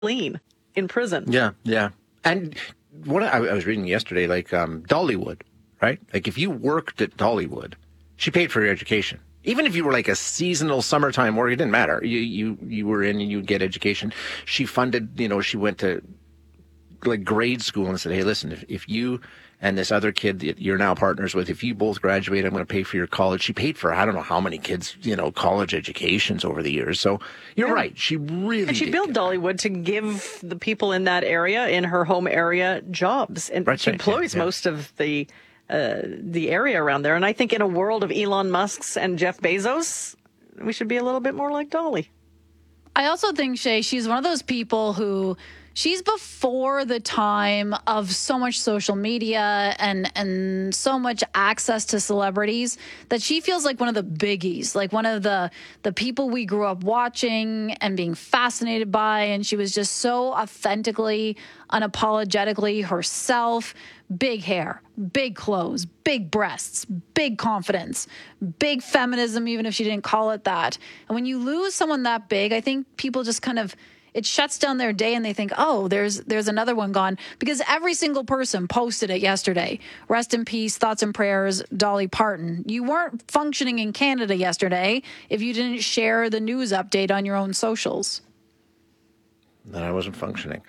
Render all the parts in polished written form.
clean in prison. Yeah, yeah. And what I was reading yesterday, like Dollywood, right? Like if you worked at Dollywood, she paid for your education. Even if you were like a seasonal summertime worker, it didn't matter. You were in and you'd get education. She funded, she went to like grade school and said, hey, listen, if you and this other kid that you're now partners with, if you both graduate, I'm going to pay for your college. She paid for, I don't know how many kids, college educations over the years. So you're right. She really And she did built Dollywood to give the people in that area, in her home area, jobs. And she employs most of the area around there. And I think in a world of Elon Musk's and Jeff Bezos, we should be a little bit more like Dolly. I also think, Shay, she's one of those people who she's before the time of so much social media and so much access to celebrities that she feels like one of the biggies, like one of the people we grew up watching and being fascinated by. And she was just so authentically, unapologetically herself. Big hair, big clothes, big breasts, big confidence, big feminism, even if she didn't call it that. And when you lose someone that big, I think people just kind of, it shuts down their day and they think, oh, there's another one gone. Because every single person posted it yesterday. Rest in peace, thoughts and prayers, Dolly Parton. You weren't functioning in Canada yesterday if you didn't share the news update on your own socials. Then I wasn't functioning.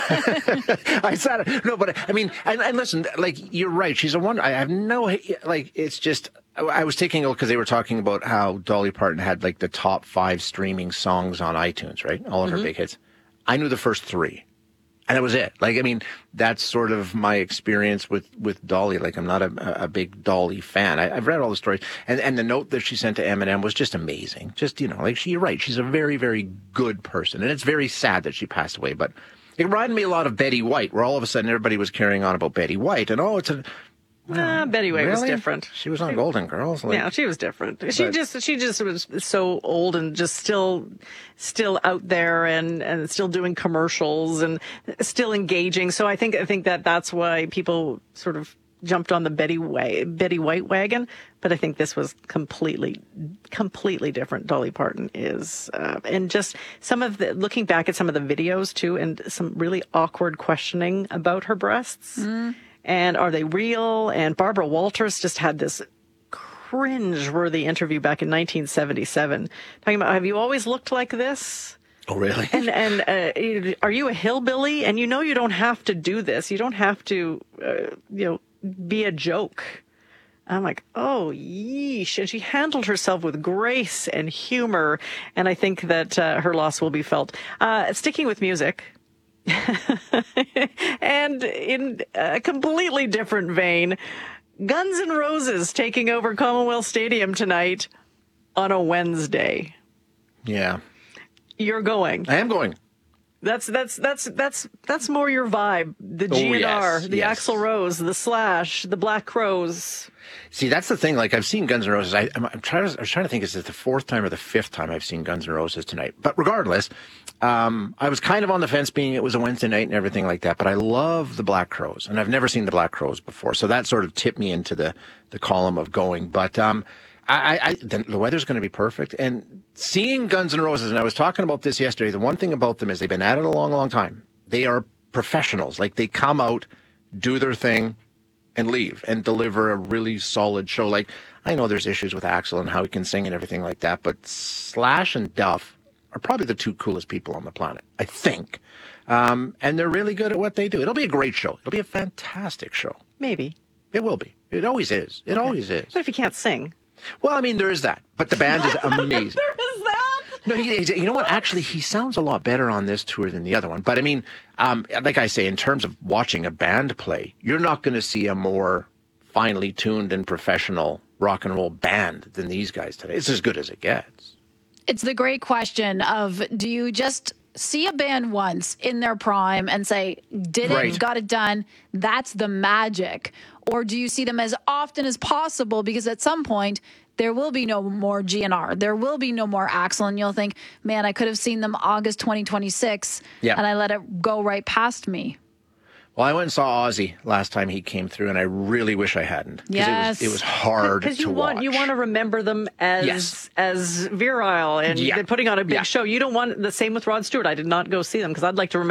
I said it. No, but I mean, and listen, like, you're right. She's a wonder. I have no, like, it's just, I was taking a look because they were talking about how Dolly Parton had like the top 5 streaming songs on iTunes, right? All of her big hits. I knew the first 3. And that was it. Like, I mean, that's sort of my experience with Dolly. Like, I'm not a big Dolly fan. I've read all the stories. And the note that she sent to Eminem was just amazing. Just, like, you're right. She's a very, very good person. And it's very sad that she passed away. But it reminded me a lot of Betty White, where all of a sudden everybody was carrying on about Betty White. And, it's a... Betty White was different. She was on Golden Girls. Yeah, she was different. She just was so old and just still out there and still doing commercials and still engaging. So I think that's why people sort of jumped on the Betty White wagon. But I think this was completely different. Dolly Parton is, and just looking back at some of the videos too, and some really awkward questioning about her breasts. And are they real? And Barbara Walters just had this cringe-worthy interview back in 1977 talking about, have you always looked like this? Oh, really? And are you a hillbilly? And you don't have to do this. You don't have to, be a joke. I'm like, oh, yeesh. And she handled herself with grace and humor. And I think that her loss will be felt. Sticking with music. And in a completely different vein, Guns N' Roses taking over Commonwealth Stadium tonight on a Wednesday. Yeah. You're going. I am going. That's more your vibe. The GNR, the Axl Rose, the Slash, the Black Crowes. See, that's the thing. Like, I've seen Guns N' Roses. I was trying to think, is it the 4th time or the 5th time I've seen Guns N' Roses tonight? But regardless, I was kind of on the fence being it was a Wednesday night and everything like that. But I love the Black Crowes, and I've never seen the Black Crowes before. So that sort of tipped me into the column of going. But the weather's going to be perfect. And seeing Guns N' Roses, and I was talking about this yesterday, the one thing about them is they've been at it a long, long time. They are professionals. Like, they come out, do their thing, and leave and deliver a really solid show. Like, I know there's issues with Axl and how he can sing and everything like that, but Slash and Duff are probably the 2 coolest people on the planet, I think. And they're really good at what they do. It'll be a great show. It'll be a fantastic show. Maybe. It will be. It always is. It always is. But if you can't sing. Well, I mean, there is that. But the band is amazing. There is that? No, you know what? Actually, he sounds a lot better on this tour than the other one. But I mean, like I say, in terms of watching a band play, you're not going to see a more finely tuned and professional rock and roll band than these guys today. It's as good as it gets. It's the great question of, do you just see a band once in their prime and say, did it, got it done, that's the magic? Or do you see them as often as possible? Because at some point, there will be no more GNR. There will be no more Axl. And you'll think, man, I could have seen them August 2026, and I let it go right past me. Well, I went and saw Ozzy last time he came through, and I really wish I hadn't. 'Cause Yes. it was hard Because to watch. you want to remember them as virile and Yeah. putting on a big Yeah. show. You don't want the same with Rod Stewart. I did not go see them because I'd like to remember